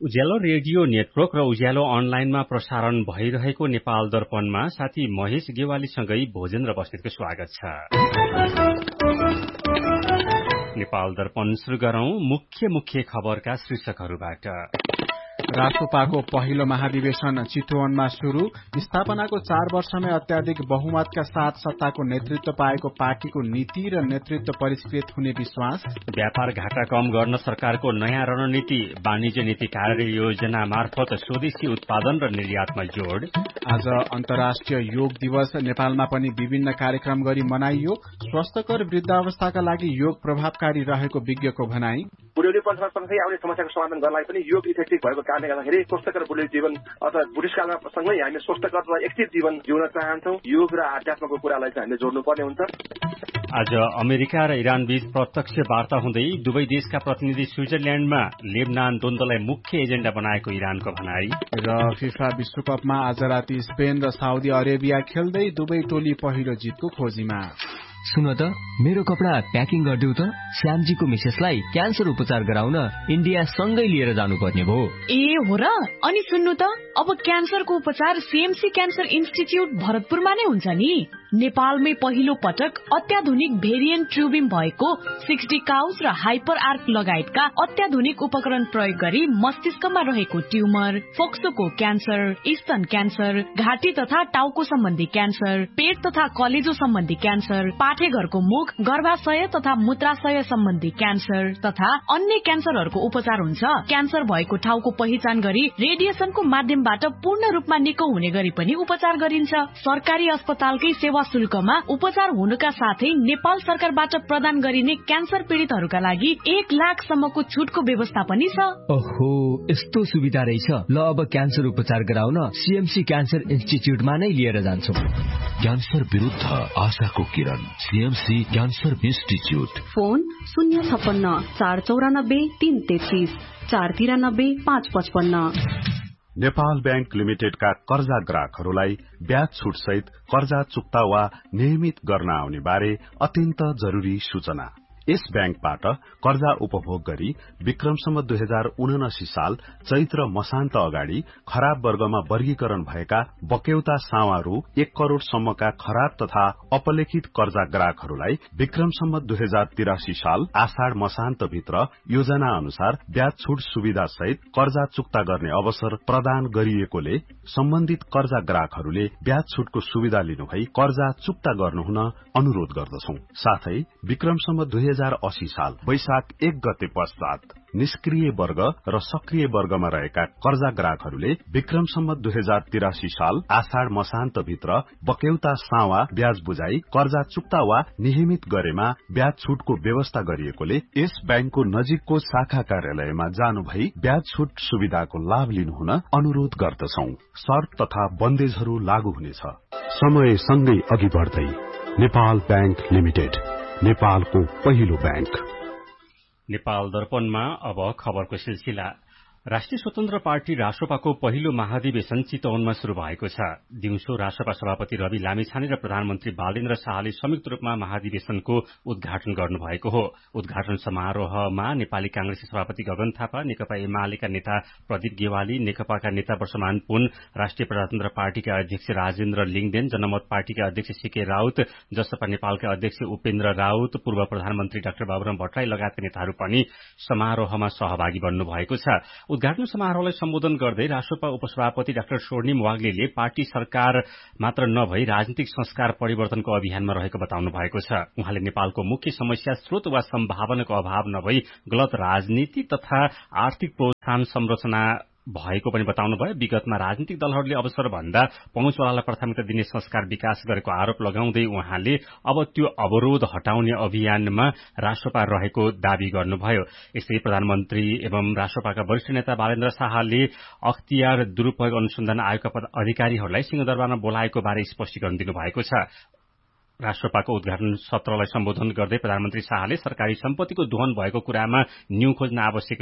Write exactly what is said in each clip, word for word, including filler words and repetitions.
उज्यालो radio network र उज्यालो अनलाइनमा प्रसारण भइरहेको नेपाल दर्पणमा साथी महेश गेवालीसँगै भोजेन्द्र बस्नेतको स्वागत छ। नेपाल दर्पण सुरु गरौं मुख्य मुख्य खबरका शीर्षकहरूबाट। राष्ट्रपाको पहिलो महाधिवेशन चितवनमा शुरू। स्थापनाको चार वर्षमै अत्याधिक बहुमतका साथ सत्ताको नेतृत्व पाएको पार्टीको नीति र नेतृत्व परिष्कृत हुने विश्वास। व्यापार घाटा कम गर्न सरकारको नयाँ रणनीति। वाणिज्य नीति कार्य योजना मार्फत स्वदेशी उत्पादन र निर्यातमा जोड़। आज अन्तर्राष्ट्रिय योग दिवस नेपालमा पनि विभिन्न कार्यक्रम गरी मनाइयो। स्वस्थकर वृद्धावस्थाका लागि योग प्रभावकारी रहेको विज्ञको भनाई। बुढेली सँगसँगै आउने समस्याको समाधान गर्नलाई पनि योग इफेक्टिभ भएको कारणले गर्दाखेरि स्वस्थकर बुढेली जीवन अथवा बुढेसकालमा सँगै हामी स्वस्थकर र एक्टिभ जीवन जिउन चाहन्छौँ। योग र आध्यात्मको कुरालाई चाहिँ हामीले जोड्नुपर्ने हुन्छ। आज अमेरिका र इरान बीच प्रत्यक्ष वार्ता हुँदै दुवै देशका प्रतिनिधि स्विजरल्याण्डमा लेबनान द्वन्द्वलाई मुख्य एजेण्डा बनाएको इरानको भनाई। र फिफा विश्वकपमा आज राति स्पेन र साउदी अरेबिया खेल्दै दुवै टोली पहिलो जितको खोजीमा। सुन त मेरो कपडा प्याकिङ गरिदेऊ त। श्यामजीको मिसेसलाई क्यान्सर उपचार गराउन इन्डिया सँगै लिएर जानुपर्ने भयो। ए हो र। अनि सुन्नु त अब क्यान्सरको उपचार सीएमसी क्यान्सर इन्स्टिच्युट भरतपुरमा नै हुन्छ नि। नेपालमै पहिलो पटक अत्याधुनिक भेरिएन्ट ट्युबिङ भएको सिक्सटी काउस र हाइपर आर्क लगायतका अत्याधुनिक उपकरण प्रयोग गरी मस्तिष्कमा रहेको ट्युमर, फोक्सोको क्यान्सर, स्तन क्यान्सर, घाँटी तथा टाउको सम्बन्धी क्यान्सर, पेट तथा कलेजो सम्बन्धी क्यान्सर, पाठेघरको मुख, गर्भाशय तथा मूत्राशय सम्बन्धी क्यान्सर तथा अन्य क्यान्सरहरूको उपचार हुन्छ। क्यान्सर भएको ठाउँको पहिचान गरी रेडिएसनको माध्यमबाट पूर्ण रूपमा निको हुने गरी पनि उपचार गरिन्छ। सरकारी अस्पतालकै सेवा शुल्कमा उपचार हुनुका साथै नेपाल सरकारबाट प्रदान गरिने क्यान्सर पीड़ितहरूका लागि एक लाखसम्मको छुटको व्यवस्था पनि छ। ओहो, यस्तो सुविधा रहेछ। ल अब क्यान्सर उपचार गराउन सीएमसी क्यान्सर इन्स्टिच्युटमा नै लिएर जान्छौँ। क्यान्सर विरुद्ध आशाको किरण, सीएमसी क्यान्सर इन्स्टिच्युट। फोन शून्य छप्पन्न चार चौरानब्बे तीन तेत्तीस चार तिरानब्बे पाँच पचपन्न। नेपाल ब्याङ्क लिमिटेडका कर्जा ग्राहकहरूलाई ब्याज छुट सहित कर्जा चुक्ता वा नियमित गर्न आउने बारे अत्यन्त जरूरी सूचना। यस ब्याङ्कबाट कर्जा उपभोग गरी विक्रमसम्म दुई हजार उनासी साल चैत्र मसान्त अगाडि खराब वर्गमा वर्गीकरण भएका बक्यौता सावारू एक करोड़ सम्मका खराब तथा अपलेखित कर्जा ग्राहकहरूलाई विक्रमसम्म दुई हजार तिरासी साल आषाढ़ मसान्त भित्र योजना अनुसार ब्याज छुट सुविधा सहित कर्जा चुक्ता गर्ने अवसर प्रदान गरिएकोले सम्बन्धित कर्जा ग्राहकहरूले ब्याज छुटको सुविधा लिनुभई कर्जा चुक्ता गर्नुहुन अनुरोध गर्दछौं। साथै विक्रमसम्म दुई हजार अस्सी साल वैशाख एक गते पश्चात निष्क्रिय वर्ग र सक्रिय वर्गमा रहेका कर्जा ग्राहकहरूले विक्रमसम्म दुई हजार तिरासी साल आषाढ़ मसान्त भित्र बक्यौता सावा ब्याज बुझाई कर्जा चुक्ता वा नियमित गरेमा ब्याज छुटको व्यवस्था गरिएकोले यस ब्याङ्कको नजिकको शाखा कार्यालयमा जानु भई ब्याज छुट सुविधाको लाभ लिनुहुन अनुरोध गर्दछौं। शर्त तथा बन्देजहरू लागू हुनेछ। समय सँगै अघि बढ्दै नेपाल ब्याङ्क लिमिटेड, नेपालको पहिलो ब्याङ्क। नेपाल दर्पणमा अब खबरको सिलसिला। राष्ट्रिय स्वतन्त्र पार्टी रासोपाको पहिलो महाधिवेशन चितवनमा शुरू भएको छ। दिउँसो रासोपा सभापति रवि लामिछाने र प्रधानमन्त्री बालेन्द्र शाहले संयुक्त रूपमा महाधिवेशनको उद्घाटन गर्नुभएको हो। उद्घाटन समारोहमा नेपाली कांग्रेसका सभापति गगन थापा, नेकपा एमालेका नेता प्रदीप गेवाली, नेकपाका नेता वर्षमान पुन, राष्ट्रिय प्रजातन्त्र पार्टीका अध्यक्ष राजेन्द्र लिङदेन, जनमत पार्टीका अध्यक्ष सीके राउत, जसपा नेपालका अध्यक्ष उपेन्द्र राउत, पूर्व प्रधानमन्त्री डाक्टर बाबुराम भट्टराई लगायतका नेताहरू पनि समारोहमा सहभागी बन्नु भएको छ। उद्घाटन समारोहलाई सम्बोधन गर्दै रासोपा उपसभापति डाक्टर स्वर्णिम वाग्लेले पार्टी सरकार मात्र नभई राजनीतिक संस्कार परिवर्तनको अभियानमा रहेको बताउनु भएको छ। उहाँले नेपालको मुख्य समस्या स्रोत वा सम्भावनाको अभाव नभई गलत राजनीति तथा आर्थिक प्रोत्साहन संरचना भएको पनि बताउनु भयो। विगतमा राजनीतिक दलहरूले अवसर भन्दा पहुँचवालालाई प्राथमिकता दिने संस्कार विकास गरेको आरोप लगाउँदै उहाँले अब त्यो अवरोध हटाउने अभियानमा रासोपा रहेको दावी गर्नुभयो। यसै प्रधानमन्त्री एवं रासोपाका वरिष्ठ नेता बालेन्द्र शाहले अख्तियार दुरूपयोग अनुसन्धान आयोगका अधिकारीहरूलाई सिंहदरबारमा बोलाएको बारे स्पष्टीकरण दिनुभएको छ। राष्ट्रपाको उद्घाटन सत्रलाई सम्बोधन गर्दै प्रधानमन्त्री शाहले सरकारी सम्पत्तिको दोहन भएको कुरामा न्यू खोज्न आवश्यक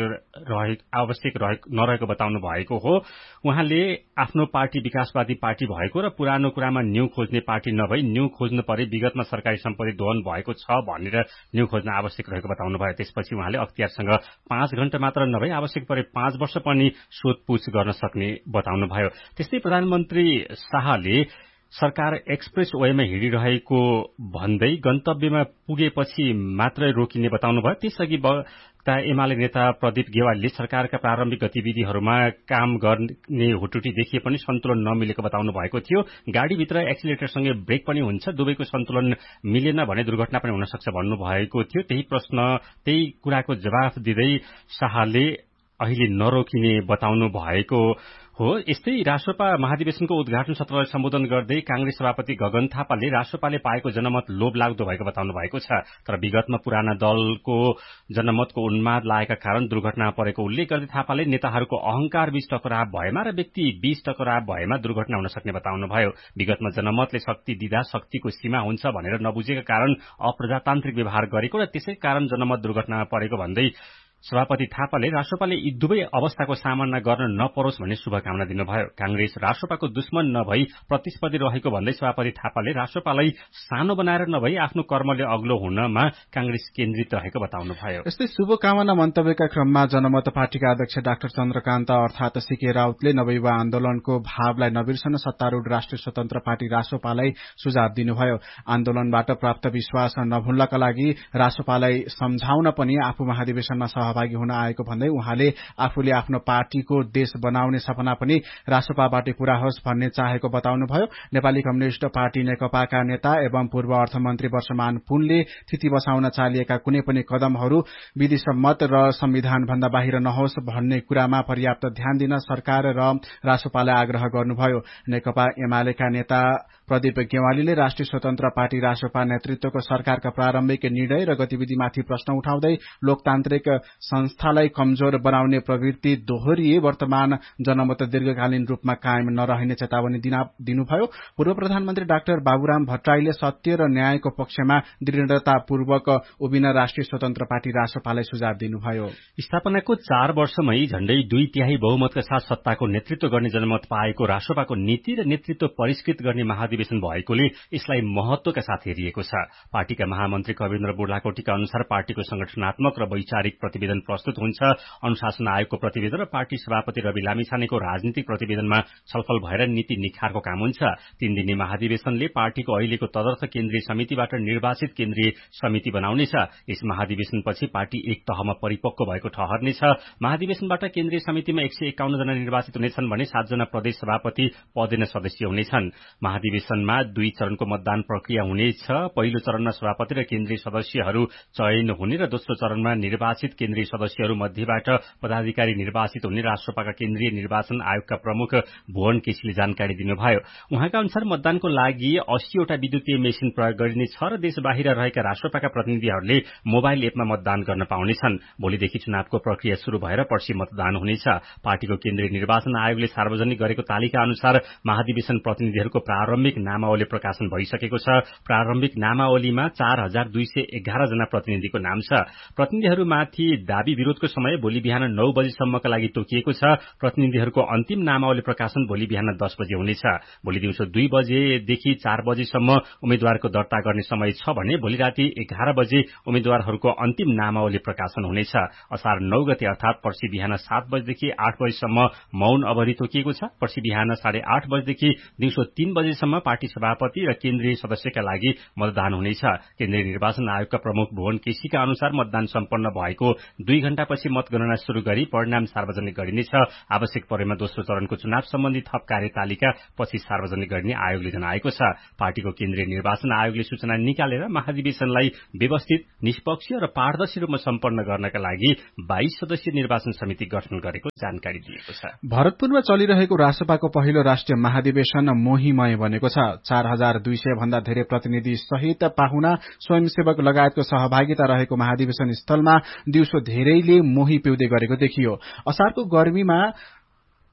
आवश्यक नरहेको बताउनु भएको हो। उहाँले आफ्नो पार्टी विकासवादी पार्टी भएको र पुरानो कुरामा न्यू खोज्ने पार्टी नभई न्यू खोज्नु परे विगतमा सरकारी सम्पत्ति दोहन भएको छ भनेर न्यू खोज्न आवश्यक रहेको बताउनु भयो। त्यसपछि उहाँले अख्तियारसँग पाँच घण्टा मात्र नभई आवश्यक परे पाँच वर्ष पनि सोधपूछ गर्न सक्ने बताउनु भयो। त्यस्तै प्रधानमन्त्री शाहले सरकार एक्सप्रेस वेमा हिँडिरहेको भन्दै गन्तव्यमा पुगेपछि मात्रै रोकिने बताउनु भयो। त्यसअघि वक्ता एमाले नेता प्रदीप गेवालीले सरकारका प्रारम्भिक गतिविधिहरूमा काम गर्ने हुटुटी देखिए पनि सन्तुलन नमिलेको बताउनु भएको थियो। गाडीभित्र एक्सिलेटरसँगै ब्रेक पनि हुन्छ, दुवैको सन्तुलन मिलेन भने दुर्घटना पनि हुन सक्छ भन्नुभएको थियो। त्यही प्रश्न त्यही कुराको जवाफ दिँदै शाहले अहिले नरोकिने बताउनु भएको हो। यस्तै राष्ट्रपा महाधिवेशनको उद्घाटन सत्रलाई सम्बोधन गर्दै कांग्रेस सभापति गगन थापाले राष्ट्रपाले पाएको जनमत लोभ लाग्दो भएको बताउनु भएको छ। तर विगतमा पुराना दलको जनमतको उन्माद लागेका कारण दुर्घटना परेको उल्लेख गर्दै थापाले नेताहरूको अहंकार बीच टकराव भएमा र व्यक्ति बीच टकराव भएमा दुर्घटना हुन सक्ने बताउनु भयो। विगतमा जनमतले शक्ति दिँदा शक्तिको सीमा हुन्छ भनेर नबुझेका कारण अप्रजातान्त्रिक व्यवहार गरेको र त्यसै कारण जनमत दुर्घटनामा परेको भन्दै सभापति थापाले राष्ट्रपाले यी दुवै अवस्थाको सामना गर्न नपरोस् भन्ने शुभकामना दिनुभयो। कांग्रेस राष्ट्रपाको दुश्मन नभई प्रतिस्पर्धी रहेको भन्दै सभापति थापाले राष्ट्रपालाई सानो बनाएर नभई आफ्नो कर्मले अग्लो हुनमा कांग्रेस केन्द्रित रहेको बताउनुभयो। यस्तै शुभकामना मन्तव्यका क्रममा जनमत पार्टीका अध्यक्ष डाक्टर चन्द्रकान्त अर्थात सीके राउतले नवयुवा आन्दोलनको भावलाई नबिर्सन सत्तारूढ़ राष्ट्रिय स्वतन्त्र पार्टी राष्ट्रपालाई सुझाव दिनुभयो। आन्दोलनबाट प्राप्त विश्वास नभुल्नका लागि राष्ट्रपालाई सम्झाउन पनि आफू महाधिवेशनमा सहभागी हुन आएको भन्दै उहाँले आफूले आफ्नो पार्टीको देश बनाउने सपना पनि राष्ट्रपाबाट पूरा होस् भन्ने चाहेको बताउनुभयो। नेपाली कम्युनिष्ट पार्टी नेकपाका नेता एवं पूर्व अर्थमन्त्री वर्षमान पुनले थिति बसाउन चालिएका कुनै पनि कदमहरू विधिसम्मत र संविधान भन्दा बाहिर नहोस् भन्ने कुरामा पर्याप्त ध्यान दिन सरकार र राष्ट्रपालाई आग्रह गर्नुभयो। नेकपा एमालेका नेता प्रदीप गेवालीले राष्ट्रिय स्वतन्त्र पार्टी राष्ट्रपा नेतृत्वको सरकारका प्रारम्भिक निर्णय र गतिविधिमाथि प्रश्न उठाउँदै लोकतान्त्रिक संस्थालाई कमजोर बनाउने प्रवृत्ति दोहोरिए वर्तमान जनमत दीर्घकालीन रूपमा कायम नरहने चेतावनी दिनुभयो। पूर्व प्रधानमन्त्री डाक्टर बाबुराम भट्टराईले सत्य र न्यायको पक्षमा दृढ़तापूर्वक उभिन राष्ट्रिय स्वतन्त्र पार्टी राष्ट्रपालाई सुझाव दिनुभयो। स्थापनाको चार वर्षमै झण्डै दुई तिहाई बहुमतका साथ सत्ताको नेतृत्व गर्ने जनमत पाएको राष्ट्रपाको नीति र नेतृत्व परिष्कृत गर्ने महाधिवेशन भएकोले यसलाई महत्वका साथ हेरिएको छ। पार्टीका महामन्त्री कविन्द्र बुढाकोटीका अनुसार पार्टीको संगठनात्मक र वैचारिक प्रतिवेदन प्रस्तुत हुन्छ। अनुशासन आयोगको प्रतिवेदन र पार्टी सभापति रवि लामिछानेको राजनीतिक प्रतिवेदनमा छलफल भएर नीति निखारको काम हुन्छ। तीन दिने महाधिवेशनले पार्टीको अहिलेको तदर्थ केन्द्रीय समितिबाट निर्वाचित केन्द्रीय समिति बनाउनेछ। यस महाधिवेशनपछि पार्टी एक तहमा परिपक्व भएको ठहर्नेछ। महाधिवेशनबाट केन्द्रीय समितिमा एक सय एकाउन्न जना निर्वाचित हुनेछन् भने सातजना प्रदेश सभापति पदेन सदस्य हुनेछन्। महाधिवेशनमा दुई चरणको मतदान प्रक्रिया हुनेछ। पहिलो चरणमा सभापति र केन्द्रीय सदस्यहरू चयन हुने र दोस्रो चरणमा निर्वाचित केन्द्रीय सदस्यहरू मध्येबाट पदाधिकारी निर्वाचित हुने राष्ट्रपाका केन्द्रीय निर्वाचन आयोगका प्रमुख भुवन केसीले जानकारी दिनुभयो। उहाँका अनुसार मतदानको लागि अस्सीवटा विद्युतीय मेसिन प्रयोग गरिनेछ र देश बाहिर रहेका राष्ट्रपाका प्रतिनिधिहरूले मोबाइल एपमा मतदान गर्न पाउनेछन्। भोलिदेखि चुनावको प्रक्रिया शुरू भएर पर्सि मतदान हुनेछ। पार्टीको केन्द्रीय निर्वाचन आयोगले सार्वजनिक गरेको तालिका अनुसार महाधिवेशन प्रतिनिधिहरूको प्रारम्भिक नामावली प्रकाशन भइसकेको छ। प्रारम्भिक नामावलीमा चार हजार दुई सय एघार जना प्रतिनिधिको नाम छ। प्रतिनिधिहरूमाथि दावी विरोधको समय भोलि बिहान नौ बजीसम्मका लागि तोकिएको छ। प्रतिनिधिहरूको अन्तिम नामावली प्रकाशन भोलि बिहान दस बजे हुनेछ। भोलि दिउँसो दुई बजेदेखि चार बजीसम्म उम्मेद्वारको दर्ता गर्ने समय छ भने भोलि राति एघार बजे उम्मेद्वारहरूको अन्तिम नामावली प्रकाशन हुनेछ। असार नौ गते अर्थात पर्सि बिहान सात बजेदेखि आठ बजीसम्म मौन अवधि तोकिएको छ। पर्सि बिहान साढे आठ बजेदेखि दिउँसो तीन बजेसम्म पार्टी सभापति र केन्द्रीय सदस्यका लागि मतदान हुनेछ। केन्द्रीय निर्वाचन आयोगका प्रमुख भुवन केसीका अनुसार मतदान सम्पन्न भएको दुई घण्टापछि मतगणना शुरू गरी परिणाम सार्वजनिक गरिनेछ। आवश्यक परेमा दोस्रो चरणको चुनाव सम्बन्धी थप कार्यतालिका पछि सार्वजनिक गर्ने आयोगले जनाएको छ। पार्टीको केन्द्रीय निर्वाचन आयोगले सूचना निकालेर महाधिवेशनलाई व्यवस्थित, निष्पक्ष र पारदर्शी रूपमा सम्पन्न गर्नका लागि बाइस सदस्यीय निर्वाचन समिति गठन गरेको जानकारी दिएको छ। भरतपुरमा चलिरहेको राष्ट्रपाको पहिलो राष्ट्रिय महाधिवेशन मोहीमय बनेको छ। चार हजार दुई सय भन्दा धेरै प्रतिनिधि सहित पाहुना, स्वयंसेवक लगायतको सहभागिता रहेको महाधिवेशन स्थलमा दिउँसो धेरैले मोही पिउँदै गरेको देखियो। असारको गर्मीमा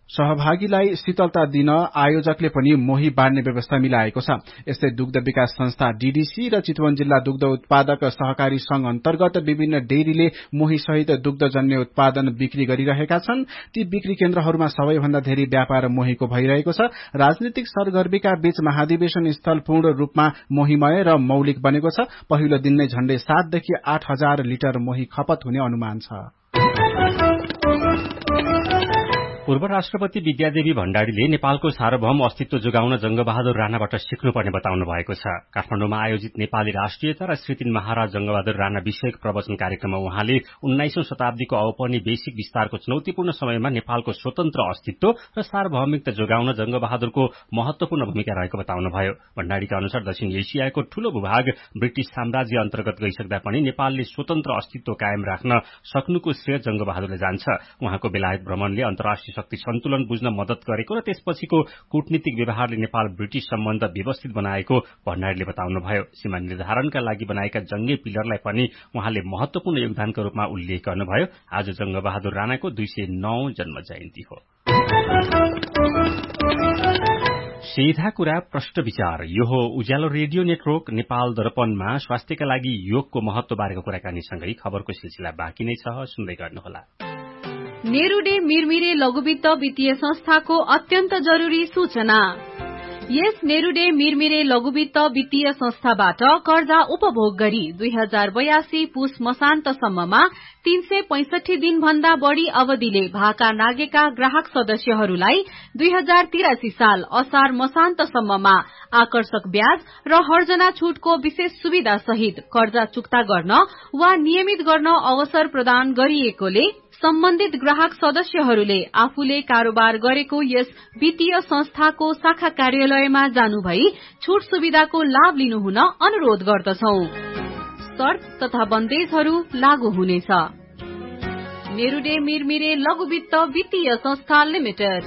सहभागीलाई शीतलता दिन आयोजकले पनि मोही बाँड्ने व्यवस्था मिलाएको छ। यस्तै दुग्ध विकास संस्था डीडीसी र चितवन जिल्ला दुग्ध उत्पादक सहकारी संघ अन्तर्गत विभिन्न डेरीले मोही सहित दुग्धजन्य उत्पादन बिक्री गरिरहेका छन्। ती बिक्री केन्द्रहरूमा सबैभन्दा धेरै व्यापार मोहीको भइरहेको छ। राजनीतिक सरगर्मीका बीच महाधिवेशन स्थल पूर्ण रूपमा मोहीमय र मौलिक बनेको छ। पहिलो दिन नै झण्डै सातदेखि आठ हजार लिटर मोही खपत हुने अनुमान छ। पूर्व राष्ट्रपति विद्यादेवी भण्डारीले नेपालको सार्वभौम अस्तित्व जोगाउन जंगबहादुर राणाबाट सिक्नुपर्ने बताउनु भएको छ। काठमाडौँमा आयोजित नेपाली राष्ट्रियता र श्री तीन महाराज जंगबहादुर राणा विषयक प्रवचन कार्यक्रममा उहाँले उन्नाइसौं शताब्दीको औपनिवेशिक विस्तारको चुनौतीपूर्ण समयमा नेपालको स्वतन्त्र अस्तित्व र सार्वभौमिकता जोगाउन जंगबहादुरको महत्वपूर्ण भूमिका रहेको बताउनुभयो। भण्डारीका अनुसार दक्षिण एशियाको ठूलो भूभाग ब्रिटिश साम्राज्य अन्तर्गत गइसक्दा पनि नेपालले स्वतन्त्र अस्तित्व कायम राख्न सक्नुको श्रेय जंगबहादुरले जान्छ। उहाँको बेलायत भ्रमणले अन्तर्राष्ट्रिय शक्ति सन्तुलन बुझ्न मदत गरेको र त्यसपछिको कूटनीतिक व्यवहारले नेपाल ब्रिटिश सम्बन्ध व्यवस्थित बनाएको भण्डारीले बताउनुभयो। सीमा निर्धारणका लागि बनाएका जंगे पिलरलाई पनि उहाँले महत्वपूर्ण योगदानको रूपमा उल्लेख गर्नुभयो। आज जंगबहादुर राणाको दुई सय नौ जन्म जयन्ती हो। सीधा कुरा प्रश्न विचार यो हो उज्यालो रेडियो नेटवर्क नेपाल दर्पणमा स्वास्थ्यका लागि योगको महत्व बारेको कुराकानीसँगै खबरको सिलसिला बाँकी नै छ, सुन्दै गर्नुहोला। नेरूडे मिरमिरे लघुवित्त वित्तीय संस्थाको अत्यन्त जरूरी सूचना। यस नेरूडे मिरमिरे लघुवित्त वित्तीय संस्थाबाट कर्जा उपभोग गरी दुई हजार बयासी पुष मसान्तसम्ममा तीन सय पैंसठी दिन भन्दा बढ़ी अवधिले भाका नागेका ग्राहक सदस्यहरूलाई दुई हजार तिरासी साल असार मसान्तसम्ममा आकर्षक ब्याज र हर्जना छूटको विशेष सुविधा सहित कर्जा चुक्ता गर्न वा नियमित गर्न अवसर प्रदान गरिएकोले सम्बन्धित ग्राहक सदस्यहरूले आफूले कारोबार गरेको यस वित्तीय संस्थाको शाखा कार्यालयमा जानु भई छूट सुविधाको लाभ लिनु हुन अनुरोध गर्दछौ। शर्त तथा बन्देजहरू लागू हुनेछ। नेरूडे मिरमिरे लघुवित्त वित्तीय संस्था लिमिटेड।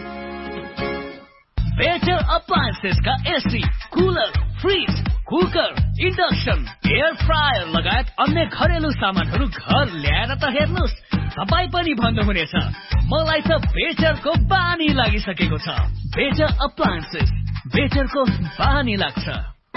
बेटर अप्लायन्सेस का AC, cooler, fridge, cooker, induction, air fryer लगायत अन्य घरेलु सामानहरू घर ल्याएर त हेर्नुस्, तपाईँ पनि भन्नुहुनेछ मलाई त बेटरको बानी लागिसकेको छ। बेटर अप्लायन्सेस, बेटरको बानी लाग्छ।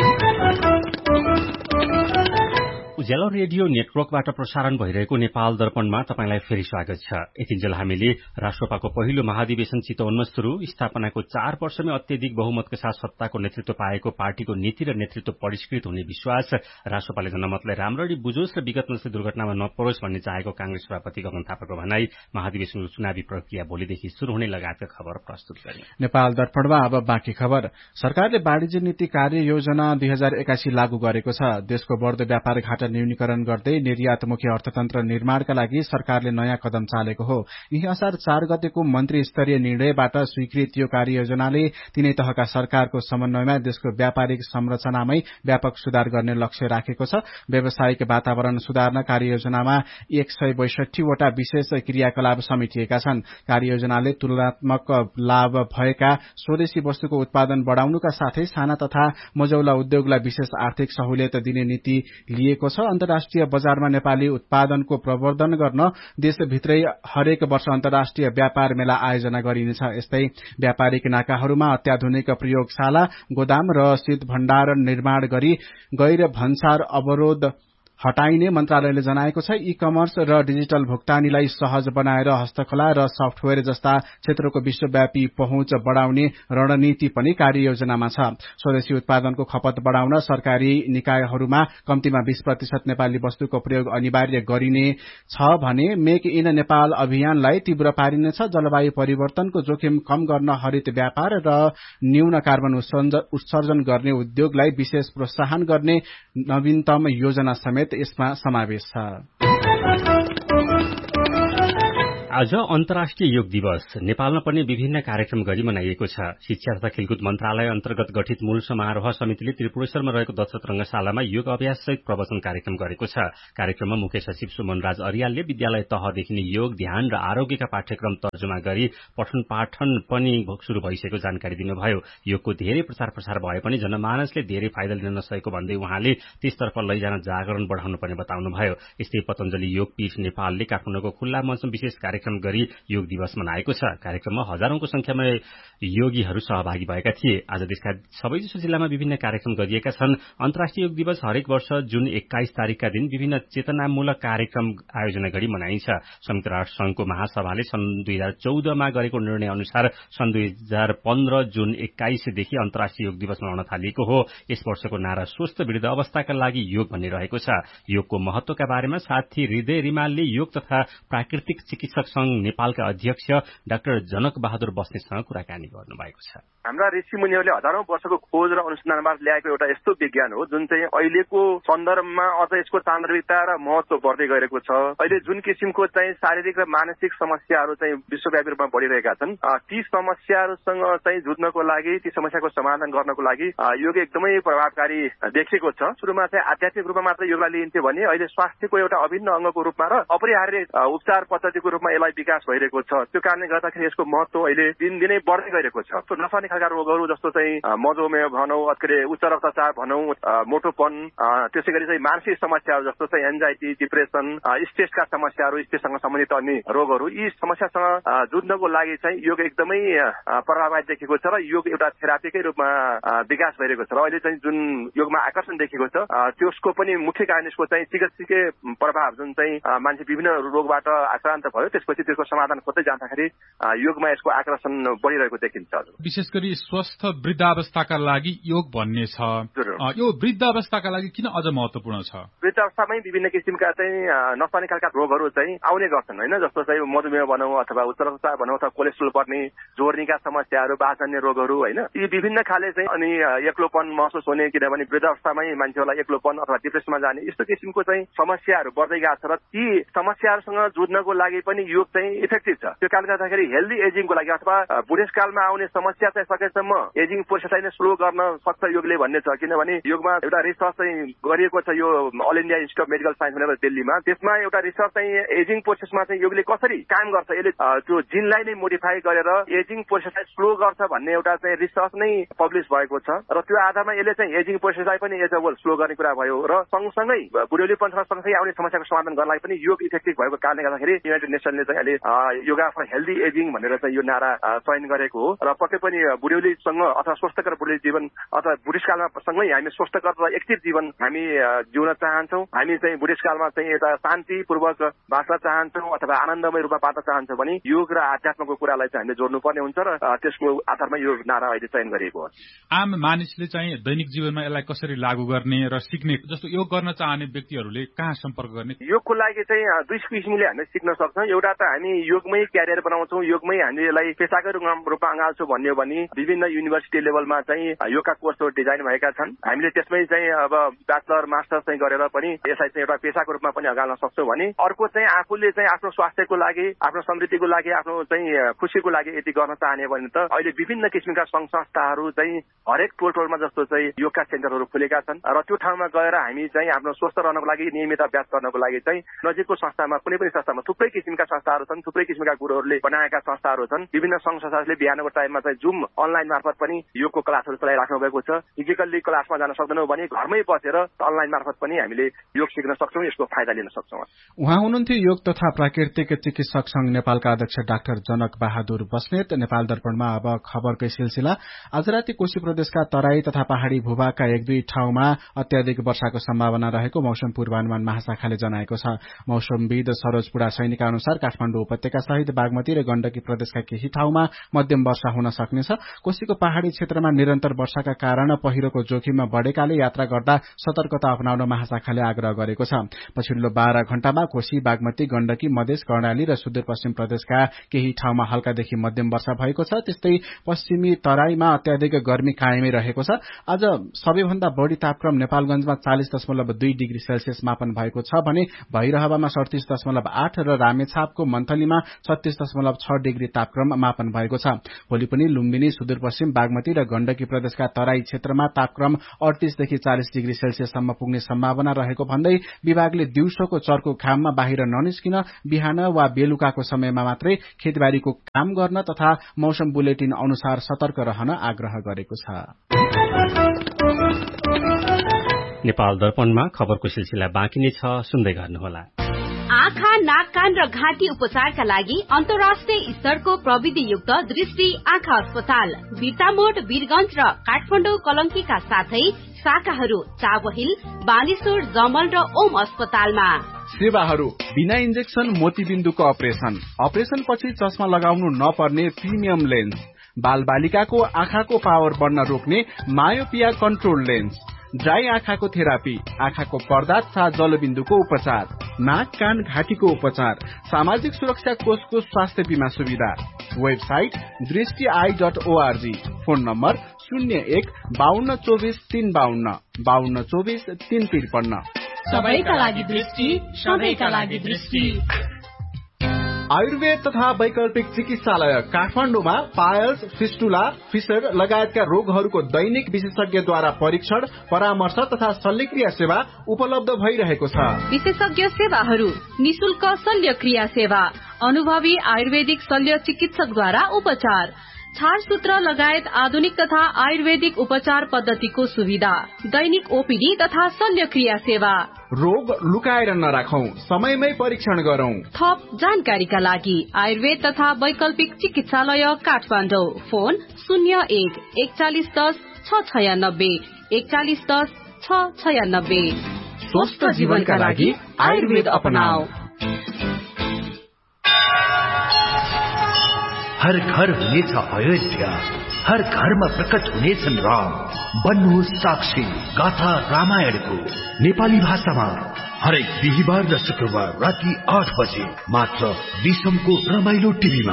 उज्यालो रेडियो नेटवर्कबाट प्रसारण भइरहेको नेपाल दर्पणमा तपाईंलाई फेरि स्वागत छ। यतिन्जेल हामीले राष्ट्रपाको पहिलो महाधिवेशन चितवनमा शुरू, स्थापनाको चार वर्षमै अत्यधिक बहुमतका साथ सत्ताको नेतृत्व पाएको पार्टीको नीति र नेतृत्व परिष्कृत हुने विश्वास, राष्ट्रपाले जनमतलाई राम्ररी बुझोस् र विगतमा जस्तै दुर्घटनामा नपरोस् भन्ने चाहेको कांग्रेस सभापति गगन थापाको भनाई, महाधिवेशनको चुनावी प्रक्रिया भोलिदेखि शुरू हुने लगायतका खबर प्रस्तुत गरे। नेपाल दर्पणमा अब बाँकी खबर। सरकारले वाणिज्य नीति कार्य योजना दुई हजार एकासी लागू गरेको छ। देशको बढ्दो व्यापार घाटा न्यूनीकरण गर्दै निर्यातमुखी अर्थतन्त्र निर्माणका लागि सरकारले नयाँ कदम चालेको हो। यही असार चार गतेको मन्त्री स्तरीय निर्णयबाट स्वीकृत यो कार्ययोजनाले तीनै तहका सरकारको समन्वयमा देशको व्यापारिक संरचनामै व्यापक सुधार गर्ने लक्ष्य राखेको छ। व्यावसायिक वातावरण सुधार्न कार्ययोजनामा एक सय बैसठी वटा विशेष क्रियाकलाप समेटिएका छन्। कार्ययोजनाले तुलनात्मक लाभ भएका स्वदेशी वस्तुको उत्पादन बढ़ाउनुका साथै साना तथा मझौला उद्योगलाई विशेष आर्थिक सहुलियत दिने नीति लिएको छ। अन्तर्राष्ट्रिय बजारमा नेपाली उत्पादनको प्रवर्धन गर्न देशभित्रै हरेक वर्ष अन्तर्राष्ट्रिय व्यापार मेला आयोजना गरिनेछ। यस्तै व्यापारिक नाकाहरूमा अत्याधुनिक प्रयोगशाला, गोदाम र शीत भण्डारण निर्माण गरी गैर भन्सार अवरोध हटाइने मन्त्रालयले जनाएको छ। ई कमर्स र डिजिटल भुक्तानीलाई सहज बनाएर हस्तकला र सफ्टवेयर जस्ता क्षेत्रको विश्वव्यापी पहुँच बढ़ाउने रणनीति पनि कार्ययोजनामा छ। स्वदेशी उत्पादनको खपत बढ़ाउन सरकारी निकायहरूमा कम्तीमा बीस प्रतिशत नेपाली वस्तुको प्रयोग अनिवार्य गरिने छ भने मेक इन नेपाल अभियानलाई तीव्र पारिनेछ। जलवायु परिवर्तनको जोखिम कम गर्न हरित व्यापार र न्यून कार्बन उत्सर्जन गर्ने उद्योगलाई विशेष प्रोत्साहन गर्ने नवीनतम योजना समेत यसमा समावेश छ। आज अन्तर्राष्ट्रिय योग दिवस नेपालमा पनि विभिन्न कार्यक्रम गरी मनाइएको छ। शिक्षा तथा खेलकुद मन्त्रालय अन्तर्गत गठित मूल समारोह समितिले त्रिपुरेश्वरमा रहेको दशरथ रंगशालामा योग अभ्यास सहित प्रवचन कार्यक्रम गरेको छ। कार्यक्रममा मुख्य सचिव सुमन राज अरियालले विद्यालय तहदेखि नै योग, ध्यान र आरोग्यका पाठ्यक्रम तर्जुमा गरी पठन पाठन पनि शुरू भइसकेको जानकारी दिनुभयो। योगको धेरै प्रचार प्रसार भए पनि जनमानसले धेरै फाइदा लिन नसकेको भन्दै उहाँले त्यसतर्फ लैजान जागरण बढ़ाउनु पर्ने बताउनुभयो। यस्तै पतञ्जलि योग पीठ नेपालले काठमाडौँको खुल्ला मञ्चमा विशेष कार्यक्रम कार्यक्रम गरी योग दिवस मनाएको छ। कार्यक्रममा हजारौंको संख्यामा योगीहरू सहभागी भएका थिए। आज देशका सबैजसो जिल्लामा विभिन्न कार्यक्रम गरिएका छन्। अन्तर्राष्ट्रिय योग दिवस हरेक वर्ष जुन एक्काइस तारिकका दिन विभिन्न चेतनामूलक कार्यक्रम आयोजना गरी मनाइन्छ। संयुक्त राष्ट्र संघको महासभाले सन् दुई हजार चौधमा गरेको निर्णय अनुसार सन् दुई हजार पन्ध्र जुन एक्काइसदेखि अन्तर्राष्ट्रिय योग दिवस मनाउन थालिएको हो। यस वर्षको नारा स्वस्थ वृद्ध अवस्थाका लागि योग भन्ने रहेको छ। योगको महत्वका बारेमा साथी हृदय रिमालले योग तथा प्राकृतिक चिकित्सक संघ नेपालका अध्यक्ष डाक्टर जनक बहादुर बस्नेतसँग कुराकानी गर्नु भएको छ। हाम्रा ऋषिमुनिहरूले हजारौं वर्षको खोज र अनुसन्धानबाट ल्याएको एउटा यस्तो विज्ञान हो जुन चाहिँ अहिलेको सन्दर्भमा अझ यसको सान्दर्भिकता र महत्व बढ्दै गएको छ। अहिले जुन किसिमको चाहिँ शारीरिक र मानसिक समस्याहरू चाहिँ विश्वव्यापी रूपमा बढिरहेका छन्, ती समस्याहरूसँग चाहिँ जुझ्नको लागि, ती समस्याको समाधान गर्नको लागि योग एकदमै प्रभावकारी देखिएको छ। सुरुमा चाहिँ आध्यात्मिक रूपमा मात्र योगलाई लिइन्थ्यो भने अहिले स्वास्थ्यको एउटा अभिन्न अंगको रूपमा र अपरिहार्य उपचार पद्धतिको रूपमा यसलाई विकास भइरहेको छ। त्यो कारणले गर्दाखेरि यसको महत्व अहिले दिनदिनै बढ्दै गइरहेको छ। नसाने खालका रोगहरू जस्तो चाहिँ मधुमेह भनौँ, अत्करे उच्च रक्तचाप भनौँ, मोटोपन, त्यसै गरी चाहिँ मानसिक समस्याहरू जस्तो चाहिँ एन्जाइटी, डिप्रेसन, स्ट्रेसका समस्याहरू, स्ट्रेससँग सम्बन्धित अन्य रोगहरू, यी समस्यासँग जुझ्नको लागि चाहिँ योग एकदमै प्रभावकारी देखिएको छ र योग एउटा थेरापीकै रूपमा विकास भइरहेको छ। र अहिले चाहिँ जुन योगमा आकर्षण देखिएको छ त्यसको पनि मुख्य कारण यसको चाहिँ चिकित्सकीय प्रभाव, जुन चाहिँ मान्छे विभिन्न रोगबाट आक्रान्त भयो त्यसपछि त्यसको समाधान खोज्दै जाँदाखेरि योगमा यसको आकर्षण बढिरहेको देखिन्छ। विशेष गरी स्वस्थ वृद्धावस्थाका लागि योग भन्ने छ, यो वृद्धावस्थाका लागि किन अझ महत्वपूर्ण छ? वृद्धावस्थामै विभिन्न किसिमका चाहिँ नसाने खालका रोगहरू चाहिँ आउने गर्छन् होइन, जस्तो चाहिँ मधुमेह भनौँ अथवा उच्च रक्तचाप भनौँ अथवा कोलेस्ट्रोल बढ्ने, जोर्नीका समस्याहरू, बाँझन्ने रोगहरू होइन, यी विभिन्न खाले चाहिँ अनि एक्लोपन महसुस हुने, किनभने वृद्धावस्थामै मान्छेहरूलाई एक्लोपन अथवा डिप्रेसनमा जाने यस्तो किसिमको चाहिँ समस्याहरू बढ्दै गएको छ र ती समस्याहरूसँग जुझ्नको लागि पनि योग चाहिँ इफेक्टिभ छ। त्यो कारणले गर्दाखेरि हेल्दी एजिङको लागि अथवा बुढेसकालमा आउने समस्या चाहिँ सकेसम्म एजिङ प्रोसेसलाई नै स्लो गर्न सक्छ योगले भन्ने छ। किनभने योगमा एउटा रिसर्च चाहिँ गरिएको छ, यो all India institute of medical science भनेर दिल्लीमा, त्यसमा एउटा रिसर्च चाहिँ एजिङ प्रोसेसमा चाहिँ योगले कसरी काम गर्छ, यसले त्यो जिनलाई नै मोडिफाई गरेर एजिङ प्रोसेसलाई स्लो गर्छ भन्ने एउटा चाहिँ रिसर्च नै पब्लिस भएको छ र त्यो आधारमा यसले चाहिँ एजिङ प्रोसेसलाई पनि एज अ होल स्लो गर्ने कुरा भयो र सँगसँगै बुढ्यौलीपन सँगसँगै आउने समस्याको समाधान गर्नलाई पनि योग इफेक्टिभ भएको कारणले गर्दाखेरि युनाइटेड नेसनले चाहिँ अहिले योगा फर हेल्दी एजिङ भनेर चाहिँ यो नारा चयन गरेको हो र पक्कै पनि बुढ्यौलीसँग अथवा स्वस्थकर बुढ्यौली जीवन अथवा बुढेसकालमा सँगै हामी स्वस्थकर र एक्टिभ जीवन हामी जिउन चाहन्छौँ, हामी चाहिँ बुढेसकालमा चाहिँ एउटा शान्तिपूर्वक बाँच्न चाहन्छौँ अथवा आनन्दमय रूपमा बाँच्न चाहन्छौँ भने योग र आध्यात्मको कुरालाई चाहिँ हामीले जोड्नुपर्ने हुन्छ र त्यसको आधारमा यो नारा अहिले चयन गरिएको हो। आम मानिसले चाहिँ दैनिक जीवनमा यसलाई कसरी लागू गर्ने र सिक्ने, जस्तो योग गर्न चाहने व्यक्तिहरूले कहाँ सम्पर्क गर्ने? योगको लागि चाहिँ दुई किसिमले हामीले सिक्न सक्छौँ। एउटा त हामी योगमै क्यारियर बनाउँछौँ, योगमै हामीले यसलाई पेसागत रूपमा अँगाल्छौँ भन्यो भने विभिन्न युनिभर्सिटी लेभलमा चाहिँ योगका कोर्सहरू डिजाइन भएका छन्। हामीले त्यसमै चाहिँ अब ब्याचलर मास्टर चाहिँ गरेर पनि यसलाई चाहिँ एउटा पेसाको रूपमा पनि अँगाल्न सक्छौँ भने अर्को चाहिँ आफूले चाहिँ आफ्नो स्वास्थ्यको लागि, आफ्नो समृद्धिको लागि, आफ्नो चाहिँ खुसीको लागि यदि गर्न चाहने भने त अहिले विभिन्न किसिमका सङ्घ संस्थाहरू चाहिँ हरेक टोल टोलमा जस्तो चाहिँ योगका सेन्टरहरू खुलेका छन् र त्यो ठाउँमा गएर हामी चाहिँ आफ्नो स्वस्थ रहनको लागि नियमित अभ्यास गर्नको लागि चाहिँ नजिकको संस्थामा कुनै पनि संस्थामा थुप्रै किसिमका संस्थाहरू छन्, थुप्रै किसिमका गुरुहरूले बनाएका संस्थाहरू छन्। विभिन्न सङ्घ संस्थाहरूले बिहानको टाइममा चाहिँ जुम अनलाइन मार्फत पनि योगको क्लासहरू चलाइराख्नु भएको छ। फिजिकल्ली क्लासमा जान सक्दैनौँ भने घरमै बसेर अनलाइन मार्फत पनि हामीले योग सिक्न सक्छौँ, यसको फाइदा लिन सक्छौँ। उहाँ हुनुहुन्थ्यो योग तथा प्राकृतिक चिकित्सक संघ नेपालका अध्यक्ष डाक्टर जनक बहादुर बस्नेत। नेपाल दर्पणमा अब खबरकै सिलसिला। आज राति कोशी प्रदेशका तराई तथा पहाड़ी भूभागका एक दुई ठाउँमा अत्याधिक वर्षाको सम्भावना रहेको मौसम पूर्वानुमान महाशाखाले जनाएको छ। मौसमविद सरोज पुडा सैनिका अनुसार काठमाडौँ उपत्यका सहित बागमती र गण्डकी प्रदेशका केही ठाउँमा मध्यम वर्षा हुन सक्नेछ। कोशीको पहाड़ी क्षेत्रमा निरन्तर वर्षाका कारण पहिरोको जोखिममा बढ़ेकाले यात्रा गर्दा सतर्कता अपनाउन महाशाखाले आग्रह गरेको छ। पछिल्लो बाह्र घण्टामा कोशी, बागमती, गण्डकी, मधेस, कर्णाली र सुदूरपश्चिम प्रदेशका केही ठाउँमा हल्कादेखि मध्यम वर्षा भएको छ। त्यस्तै पश्चिमी तराईमा अत्याधिक गर्मी कायमै रहेको छ। आज सबैभन्दा बढ़ी तापक्रम नेपालगंजमा चालिस दशमलव दुई डिग्री सेल्सियस मापन भएको छ भने भैरहवामा सड़तीस दशमलव आठ र रामेछापको मन्थलीमा छत्तीस दशमलव छ डिग्री तापक्रम मापन भएको छ। भोलि पनि लुम्बिनी, सुदूरपश्चिम, बागमती र गण्डकी प्रदेशका तराई क्षेत्रमा तापक्रम अडतीसदेखि चालिस डिग्री सेल्सियससम्म पुग्ने सम्भावना रहेको भन्दै विभागले दिउँसोको चर्को घाममा बाहिर ननिस्किन बिहान वा बेलुकाको समयमा मात्रै खेतबारीको काम गर्न तथा मौसम बुलेटिन अनुसार सतर्क रहन आग्रह गरेको छ। नेपाल दर्पणमा खबरको सिलसिला बाँकी नै छ, सुन्दै गर्नुहोला। आँखा, नाक, कान र घाँटी उपचारका लागि अन्तर्राष्ट्रिय स्तरको प्रविधियुक्त दृष्टि आँखा अस्पताल बिर्तामोड, वीरगञ्ज र काठमाडौँ कलंकीका साथै शाखाहरू चाबहिल, बानेश्वर, जमल र ओम अस्पतालमा। सेवाहरू बिना इन्जेक्सन मोतीबिन्दुको अपरेसन, अपरेसन पछि चस्मा लगाउनु नपर्ने प्रिमियम लेन्स, बाल बालिकाको आँखाको पावर बढ्न रोक्ने मायोपिया कन्ट्रोल लेन्स, ड्राई आँखाको थेरापी, आँखाको पर्दा तथा जलबिन्दुको उपचार, नाक, कान, घाँटीको उपचार, सामाजिक सुरक्षा कोषको स्वास्थ्य बीमा सुविधा। वेबसाइट दृष्टि I dot ORG. Phone number शून्य एक बाहन्न चौबिस तीन बाहन्न बाहन्न चौबिस तीन त्रिपन्न। सबैका लागि दृष्टि, सबैका लागि दृष्टि। आयुर्वेद तथा वैकल्पिक चिकित्सालय काठमाडौँमा पायल्स, फिस्टुला, फिसर लगायतका रोगहरूको दैनिक विशेषज्ञद्वारा परीक्षण, परामर्श तथा शल्यक्रिया सेवा उपलब्ध भइरहेको छ। विशेषज्ञ सेवाहरू निशुल्क शल्यक्रिया सेवा, अनुभवी आयुर्वेदिक शल्य चिकित्सकद्वारा उपचार, छारसूत्र लगायत आधुनिक तथा आयुर्वेदिक उपचार पद्धतिको सुविधा, दैनिक ओपीडी तथा शल्यक्रिया सेवा। रोग लुकाएर नराखौं, समयमै परीक्षण गरौं। थप जानकारीका लागि आयुर्वेद तथा वैकल्पिक चिकित्सालय काठमाडौँ। फोन शून्य एक एकचालिस दस छ छयानब्बे एकचालिस दस छ छयानब्बे। स्वस्थ जीवनका लागि आयुर्वेद अपनाऊ। हर घर हुनेछ अयोध्या, हर घरमा प्रकट हुनेछन् राम। बन्नुहोस् साक्षी गाथा रामायणको नेपाली भाषामा हरेक बिहिबार र शुक्रबार राति आठ बजे मात्र विषमको रमाइलो टिभीमा।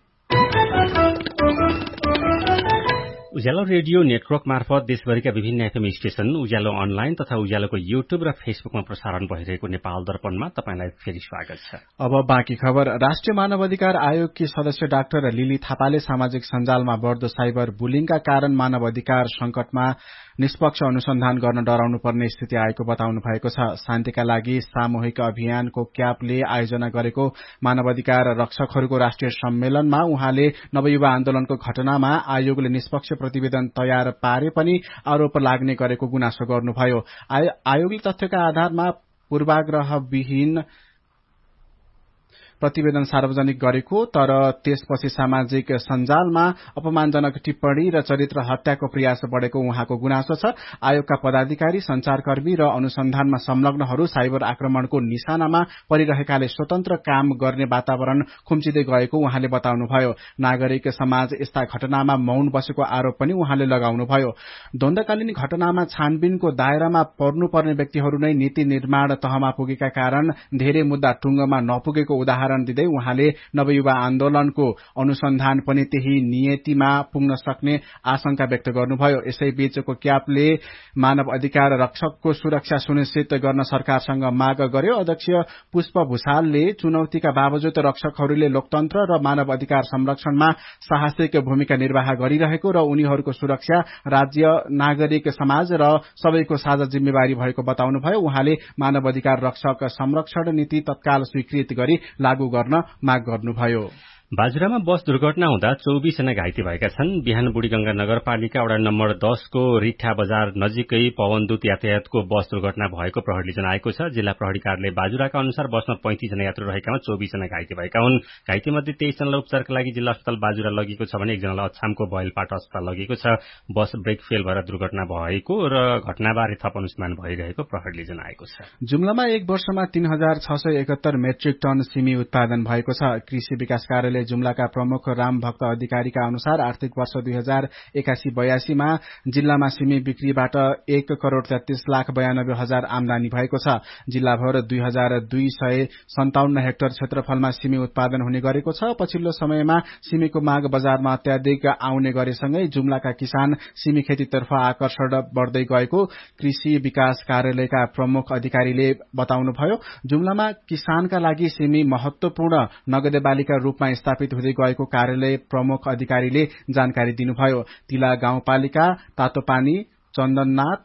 उज्यालो रेडियो नेटवर्क मार्फत देशभरिका विभिन्न एफएम स्टेशन, उज्यालो अनलाइन तथा उज्यालोको युट्युब र फेसबुकमा प्रसारण भइरहेको नेपाल दर्पणमा तपाईंलाई फेरि स्वागत छ। अब बाँकी खबर। राष्ट्रिय मानव अधिकार आयोगकी सदस्य डाक्टर लिली थापाले सामाजिक सञ्जालमा बढ्दो साइबर बुलिङका कारण मानव अधिकार संकटमा निष्पक्ष अनुसन्धान गर्न डराउनु पर्ने स्थिति आएको बताउनु भएको छ। शान्तिका लागि सामूहिक अभियानको क्यापले आयोजना गरेको मानव अधिकार रक्षकहरूको राष्ट्रिय सम्मेलनमा उहाँले नवयुवा आन्दोलनको घटनामा आयोगले निष्पक्ष प्रतिवेदन तयार पारे पनि आरोप लाग्ने गरेको गुनासो गर्नुभयो। आयोगले तथ्यका आधारमा पूर्वाग्रहविहीन प्रतिवेदन सार्वजनिक गरेको तर त्यसपछि सामाजिक सञ्जालमा अपमानजनक टिप्पणी र चरित्र हत्याको प्रयास बढ़ेको उहाँको गुनासो छ। आयोगका पदाधिकारी, संचारकर्मी र अनुसन्धानमा संलग्नहरू साइबर आक्रमणको निशानामा परिरहेकाले स्वतन्त्र काम गर्ने वातावरण खुम्चिँदै गएको उहाँले बताउनुभयो। नागरिक समाज यस्ता घटनामा मौन बसेको आरोप पनि उहाँले लगाउनुभयो। द्वन्द्वकालीन घटनामा छानबिनको दायरामा पर्नुपर्ने व्यक्तिहरू नै नीति निर्माण तहमा पुगेका कारण धेरै मुद्दा टुङ्गोमा नपुगेको उदाहरण दिँदै उहाँले नवयुवा आन्दोलनको अनुसन्धान पनि त्यही नियतिमा पुग्न सक्ने आशंका व्यक्त गर्नुभयो। यसैबीचको क्यापले मानव अधिकार रक्षकको सुरक्षा सुनिश्चित गर्न सरकारसँग माग गर्यो। अध्यक्ष पुष्प भूषालले चुनौतीका बावजुद रक्षकहरूले लोकतन्त्र र मानव अधिकार संरक्षणमा साहसिक भूमिका निर्वाह गरिरहेको र उनीहरूको सुरक्षा राज्य, नागरिक समाज र सबैको साझा जिम्मेवारी भएको बताउनुभयो। उहाँले मानव अधिकार रक्षक संरक्षण नीति तत्काल स्वीकृत गरी लागू गर्न माग गर्नुभयो। बाजुरामा बस दुर्घटना हुँदा चौबीस जना घाइते भएका छन्। बिहान बुढीगंगा नगरपालिका वडा नम्बर दसको रिठा बजार नजिकै पवनदूत यातायातको बस दुर्घटना भएको प्रहरीले जनाएको छ। जिल्ला प्रहरी कार्यालय बाजुराका अनुसार बसमा पैंतीस जना यात्रु रहेकामा चौबीस जना घाइते भएका हुन्। घाइते मध्ये तेइस जनालाई उपचारका लागि जिल्ला अस्पताल बाजुरा लगिएको छ भने एकजनालाई अछामको बैलपाटा अस्पताल लगिएको छ। बस ब्रेक फेल भएर दुर्घटना भएको र घटनाबारे थप अनुसन्धान भइरहेको प्रहरीले जनाएको छ। जुम्लामा एक वर्षमा तीन हजार छ सय एकहत्तर मेट्रिक टन सिमी उत्पादन भएको छ। कृषि विकास कार्यालय जुम्लाका प्रमुख राम भक्त अधिकारीका अनुसार आर्थिक वर्ष दुई हजार एकासी बयासीमा जिल्लामा सिमी बिक्रीबाट एक करोड़ तेत्तीस लाख बयानब्बे हजार आमदानी भएको छ। जिल्लाभर दुई हजार दुई सय सन्ताउन्न हेक्टर क्षेत्रफलमा सिमी उत्पादन हुने गरेको छ। पछिल्लो समयमा सिमीको माग बजारमा अत्याधिक आउने गरेसँगै जुम्लाका किसान सिमी खेतीतर्फ आकर्षण बढ़दै गएको कृषि विकास कार्यालयका प्रमुख अधिकारीले बताउनुभयो। जुम्लामा किसानका लागि सिमी महत्वपूर्ण नगदे बालीका रूपमा स्थापित हुँदै गएको कार्यालय प्रमुख अधिकारीले जानकारी दिनुभयो। तिला गाउँपालिका, तातोपानी, चन्दननाथ,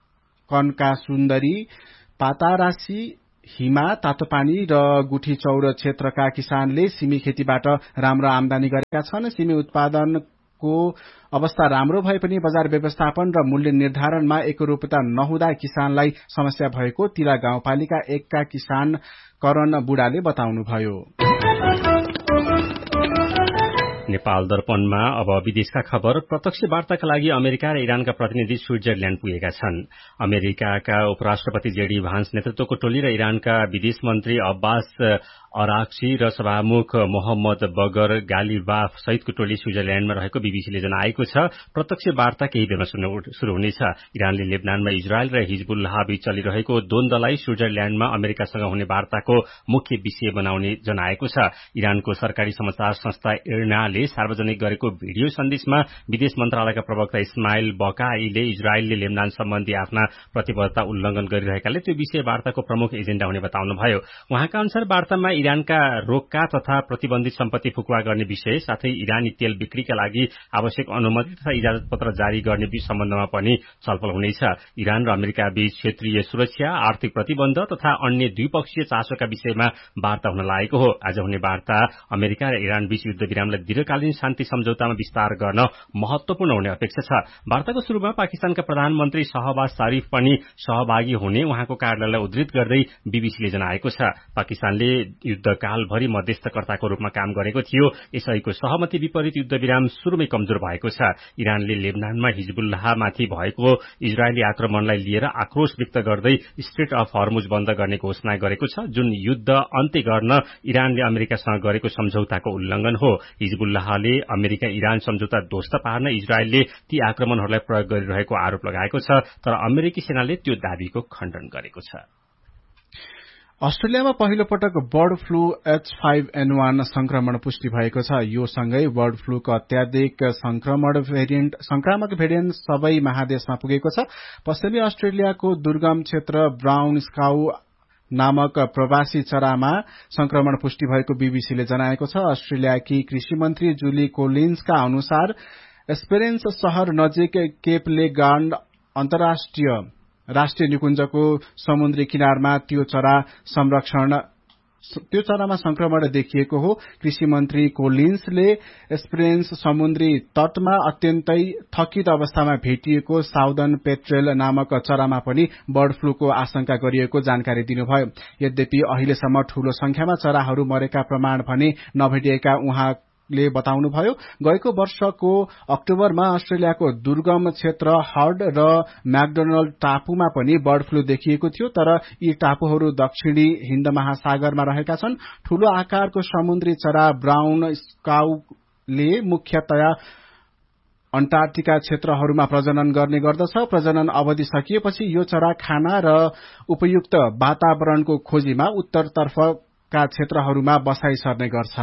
कनका सुन्दरी, पातारासी, हिमा, तातोपानी र गुठी चौर क्षेत्रका किसानले सिमी खेतीबाट राम्रो आमदानी गरेका छन्। सिमी उत्पादन को अवस्था राम्रो भए पनि बजार व्यवस्थापन र मूल्य निर्धारणमा एकरूपता नहुँदा किसानलाई समस्या भएको तिला गाउँपालिका एकका किसान करण बुढाले बताउनुभयो। नेपाल दर्पणमा अब विदेशका खबर। प्रत्यक्ष वार्ताका लागि अमेरिका र इरानका प्रतिनिधि स्विट्जरल्याण्ड पुगेका छन्। अमेरिकाका उपराष्ट्रपति जेडी भान्स नेतृत्वको टोली र इरानका विदेश मन्त्री अब्बास अराक्ची र सभामुख मोहम्मद बगर गालिबाफ सहितको टोली स्विट्जरल्याण्डमा रहेको बीबीसीले जनाएको छ। प्रत्यक्ष वार्ता केही बेरमा शुरू हुनेछ। इरानले लेबनानमा इजरायल र हिजबुल्लाह बीच चलिरहेको द्वन्द्वलाई स्विट्जरल्याण्डमा अमेरिकासँग हुने वार्ताको मुख्य विषय बनाउने जनाएको छ। इरानको सरकारी समाचार संस्था इर्नाले सार्वजनिक गरेको भिडियो सन्देशमा विदेश मन्त्रालयका प्रवक्ता इस्माइल बकाईले इजरायलले लेबनान सम्बन्धी आफ्ना प्रतिबद्धता उल्लंघन गरिरहेकाले त्यो विषय वार्ताको प्रमुख एजेण्डा हुने बताउनुभयो। उहाँका अनुसार वार्तामा इरानका रोक्का तथा प्रतिबन्धित सम्पत्ति फुकुवा गर्ने विषय साथै इरानी तेल बिक्रीका लागि आवश्यक अनुमति तथा इजाजत पत्र जारी गर्ने सम्बन्धमा पनि छलफल हुनेछ। इरान र अमेरिका बीच क्षेत्रीय सुरक्षा, आर्थिक प्रतिबन्ध तथा अन्य द्विपक्षीय चासोका विषयमा वार्ता हुन लागेको हो। आज हुने वार्ता अमेरिका र इरान बीच युद्ध विरामलाई दीर्घकालीन शान्ति सम्झौतामा विस्तार गर्न महत्वपूर्ण हुने अपेक्षा छ। वार्ताको शुरूमा पाकिस्तानका प्रधानमन्त्री शहबाज शरीफ पनि सहभागी हुने उहाँको कार्यालयलाई उद्धृत गर्दै बीबीसीले जनाएको छ। पाकिस्तानले युद्धकालभरि मध्यस्थकर्ताको रूपमा काम गरेको थियो। यसैको सहमति विपरीत युद्ध विराम सुरुमै कमजोर भएको छ। इरानले लेबनानमा हिजबुल्लाहमाथि भएको इजरायली आक्रमणलाई लिएर आक्रोश व्यक्त गर्दै स्ट्रेट अफ हर्मुज बन्द गर्ने घोषणा गरेको छ, जुन युद्ध अन्त्य गर्न इरानले अमेरिकासँग गरेको सम्झौताको उल्लंघन हो। हिजबुल्लाहले अमेरिका इरान सम्झौता ध्वस्त पार्न इजरायलले ती आक्रमणहरूलाई प्रयोग गरिरहेको आरोप लगाएको छ, तर अमेरिकी सेनाले त्यो दावीको खण्डन गरेको छ। अस्ट्रेलियामा पहिलो पटक bird flu H five an वन संक्रमण पुष्टि भएको छ। यो सँगै बर्ड फ्लूको अत्याधिक संक्रमण भेरिएन्ट संक्रामक भेरिएन्ट सबै महादेशमा पुगेको छ। पश्चिमी अस्ट्रेलियाको दुर्गम क्षेत्र ब्राउन स्काउ नामक प्रवासी चरामा संक्रमण पुष्टि भएको बीबीसीले जनाएको छ। अस्ट्रेलियाकी कृषि मन्त्री जुली कोलिन्सका अनुसार एस्पेरेन्स शहर नजिक केपलेगान्ड अन्तर्राष्ट्रिय राष्ट्रिय निकुञ्जको समुद्री किनारमा त्यो चरा संरक्षण त्यो चरामा संक्रमण देखिएको हो। कृषि मन्त्री कोलिन्सले एस्पेरेन्स समुद्री तटमा अत्यन्तै थकित अवस्थामा भेटिएको साउदर्न पेट्रेल नामक चरामा पनि बर्ड फ्लूको आशंका गरिएको जानकारी दिनुभयो। यद्यपि अहिलेसम्म ठूलो संख्यामा चराहरू मरेका प्रमाण भने नभेटिएका उहाँ ले बताउनुभयो। गएको वर्षको अक्टोबरमा अस्ट्रेलियाको दुर्गम क्षेत्र हर्ड र म्याकडोनल्ड टापुमा पनि बर्ड फ्लू देखिएको थियो, तर यी टापुहरू दक्षिणी हिन्द महासागरमा रहेका छन्। ठूलो आकारको समुद्री चरा ब्राउन स्काउले मुख्यतया अन्टार्कटिका क्षेत्रहरूमा प्रजनन गर्ने गर्दछ। प्रजनन अवधि सकिएपछि यो चरा खाना र उपयुक्त वातावरणको खोजीमा उत्तरतर्फका क्षेत्रहरूमा बसाई सर्ने गर्छ।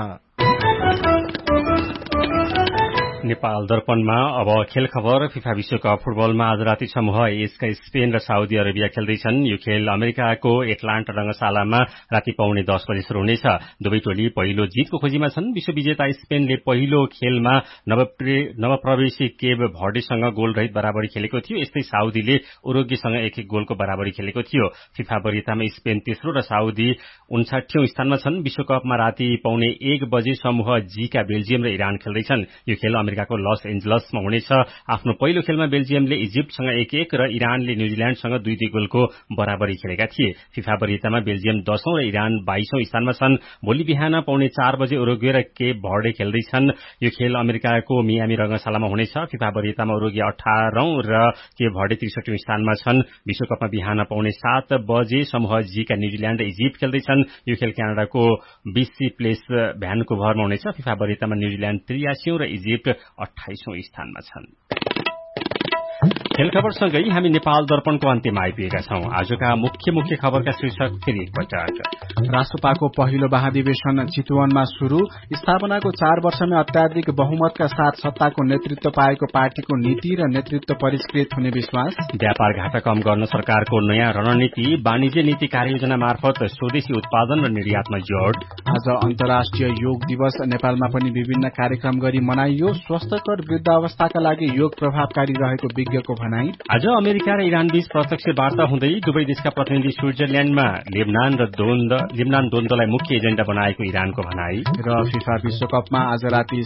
नेपाल दर्पणमा अब खेल खबर। फिफा विश्वकप फुटबलमा आज राति समूह एसका स्पेन र साउदी अरेबिया खेल्दैछन्। यो खेल अमेरिकाको एटलान्टा रंगशालामा राति पाउने दस बजे शुरू हुनेछ। दुवै टोली पहिलो जितको खोजीमा छन्। विश्वविजेता स्पेनले पहिलो खेलमा नवप्रवेशी केब भर्डेसँग गोल रहित बराबरी खेलेको थियो। यस्तै साउदीले उरुग्वेसँग एक एक गोलको बराबरी खेलेको थियो। फिफा वरियतामा स्पेन तेस्रो र साउदी उन्सठीऔं स्थानमा छन्। विश्वकपमा राति पाउने एक बजे समूह जीका बेल्जियम र इरान खेल्दैछन्। यो खेल अमेरिकाको लस एन्जलसमा हुनेछ। आफ्नो पहिलो खेलमा बेल्जियमले इजिप्टसँग एक एक र इरानले न्यूजील्याण्डसँग दुई दुई गोलको बराबरी खेलेका थिए। फिफा वरियतामा बेल्जियम दशौं र इरान बाइसौं स्थानमा छन्। भोलि बिहान पाउने चार बजे उरुग्वे र केप भर्डे खेल्दैछन्। यो खेल अमेरिकाको मियामी रंगशालामा हुनेछ। फिफा वरियतामा उरुग्वे अठारौं र केप भर्डे त्रिसठीौं स्थानमा छन्। विश्वकपमा बिहान पाउने सात बजे समूह जीका न्यूजील्याण्ड र इजिप्ट खेल्दैछन्। यो खेल क्यानाडाको बीसी प्लेस भ्यानकुभरमा हुनेछ। फिफा वरियतामा न्यूजील्याण्ड त्रियासीौं र इजिप्ट अठाइसौं स्थानमा छन्। खेल खबरसँगै हामी नेपाल दर्पणको अन्त्यमा आइपुगेका छौं। आजका मुख्य मुख्य खबरका शीर्षक फेरि एकपटक। राष्ट्रपाको पहिलो महाधिवेशन चितवनमा शुरू। स्थापनाको चार वर्षमा अत्याधिक बहुमतका साथ सत्ताको नेतृत्व पाएको पार्टीको नीति र नेतृत्व परिष्कृत हुने विश्वास। व्यापार घाटा कम गर्न सरकारको नयाँ रणनीति। वाणिज्य नीति कार्ययोजना मार्फत स्वदेशी उत्पादन र निर्यातमा जोड। आज अन्तर्राष्ट्रिय योग दिवस। नेपालमा पनि विभिन्न कार्यक्रम गरी मनाइयो। स्वस्थकर वृद्धावस्थाका लागि योग प्रभावकारी रहेको विज्ञको भनाई। आज अमेरिका र इरान बीच प्रत्यक्ष वार्ता हुँदै दुवै देशका प्रतिनिधि स्विट्जरल्याण्डमा लेबनान र लेबनान द्वन्द्वलाई मुख्य एजेण्डा बनाएको इरानको भनाई। र फिफा विश्वकपमा आज राति स्पेन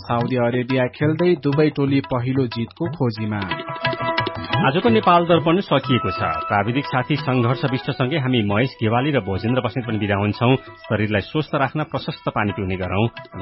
साउदी अरेबिया खेल्दै दुवै टोली पहिलो जितको खोजीमा। आजको नेपाल दर्पण सकिएको छ। प्राविधिक साथी संघर्ष विष्टसँगै हामी महेश गेवाली र भोजेन्द्र बस्नेत पनि बिदा हुन्छौं। शरीरलाई स्वस्थ राख्न प्रशस्त पानी पिउने गरौं।